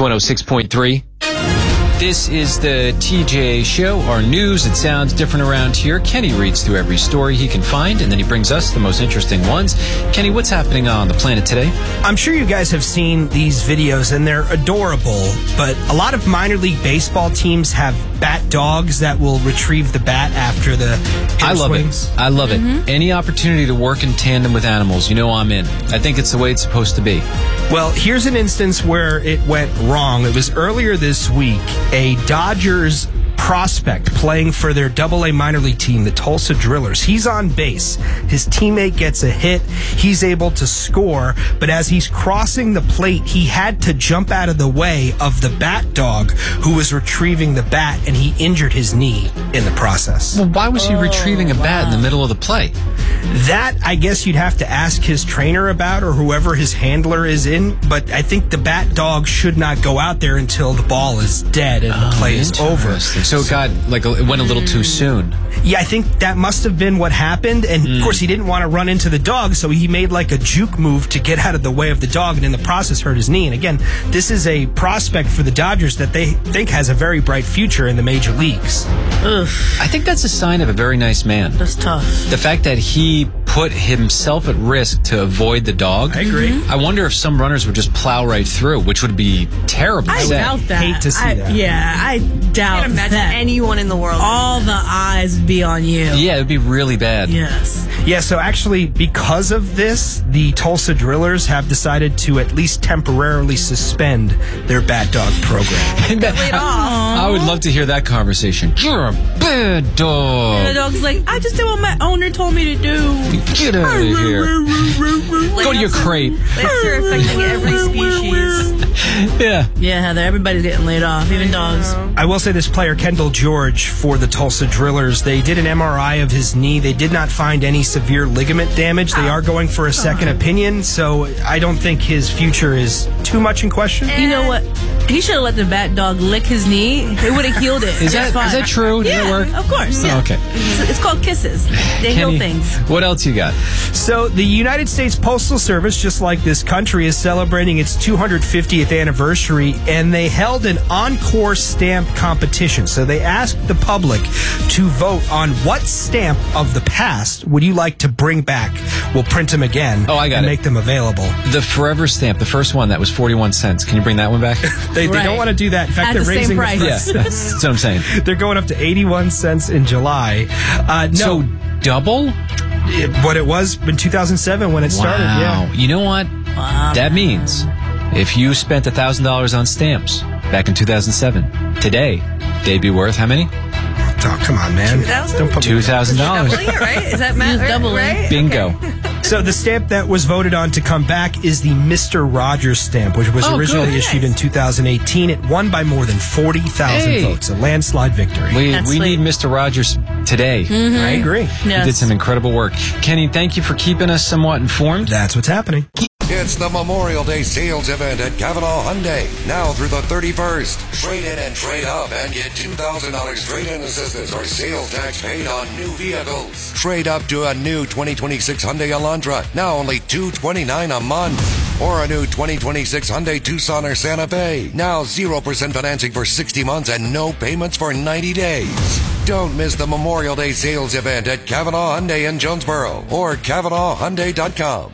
106.3. This is the TJ Show, our news. It sounds different around here. Kenny reads through every story he can find, and then he brings us the most interesting ones. Kenny, what's happening on the planet today? I'm sure you guys have seen these videos, and they're adorable, but a lot of minor league baseball teams have bat dogs that will retrieve the bat after the I love swings. it. I love it. Any opportunity to work in tandem with animals, you know I'm in. I think it's the way it's supposed to be. Well, here's an instance where it went wrong. It was earlier this week. A Dodgers prospect playing for their AA minor league team, the Tulsa Drillers. He's on base. His teammate gets a hit. He's able to score, but as he's crossing the plate, he had to jump out of the way of the bat dog who was retrieving the bat, and he injured his knee in the process. Well, why was he retrieving a bat in the middle of the play? That, I guess you'd have to ask his trainer about, or whoever his handler is in, but I think the bat dog should not go out there until the ball is dead and the play is over. So it got, it went a little too soon. Yeah, I think that must have been what happened, and of course he didn't want to run into the dog, so he made like a juke move to get out of the way of the dog, and in the process hurt his knee. And again, this is a prospect for the Dodgers that they think has a very bright future in the major leagues. Ugh, I think that's a sign of a very nice man. that's tough. The fact that he put himself at risk to avoid the dog. I agree. I wonder if some runners would just plow right through, which would be terrible. I doubt that. Hate to see that. Yeah, I doubt I can't imagine that. anyone in the world. All the eyes would be on you. Yeah, it would be really bad. Yes. Yeah, so actually, because of this, the Tulsa Drillers have decided to at least temporarily suspend their bat dog program. I would love to hear that conversation. You're a bad dog. And the dog's like, I just did what my owner told me to do. Get out of here. Go to your crate. Layoffs are affecting every species. Yeah. Yeah, Heather, everybody's getting laid off, even dogs. I will say this player, Kendall George, for the Tulsa Drillers, they did an MRI of his knee. They did not find any severe ligament damage. They are going for a second opinion, so I don't think his future is too much in question. You know what? He should have let the bat dog lick his knee. It would have healed it. Is that true? Does Yeah, that work? of course. Yeah. Oh, okay. It's called kisses. They heal Kenny, things. what else you got? So the United States Postal Service, just like this country, is celebrating its 250th anniversary, and they held an encore stamp competition. So they asked the public to vote on what stamp of the past would you like to bring back. We'll print them again and make them available. The Forever stamp, the first one, that was 41 cents. Can you bring that one back? They don't want to do that. In fact, At they're the same raising price. Yeah, that's what I'm saying. They're going up to 81 cents in July. So double? What it was in 2007 when it started. Wow. Yeah. You know what? That means if you spent $1,000 on stamps back in 2007, today, they'd be worth how many? Oh, come on, man. 2,000? Don't put me $2,000. Doubling it, right? Is that math? Doubling. Right? Bingo. So the stamp that was voted on to come back is the Mr. Rogers stamp, which was originally good. issued in 2018. It won by more than 40,000 votes, a landslide victory. We That's need sweet. Mr. Rogers today. I agree. He did some incredible work. Kenny, thank you for keeping us somewhat informed. That's what's happening. It's the Memorial Day sales event at Cavanaugh Hyundai. Now through the 31st. Trade in and trade up and get $2,000 trade-in assistance or sales tax paid on new vehicles. Trade up to a new 2026 Hyundai Elantra. Now only $229 a month. Or a new 2026 Hyundai Tucson or Santa Fe. Now 0% financing for 60 months and no payments for 90 days. Don't miss the Memorial Day sales event at Cavanaugh Hyundai in Jonesboro or CavanaughHyundai.com.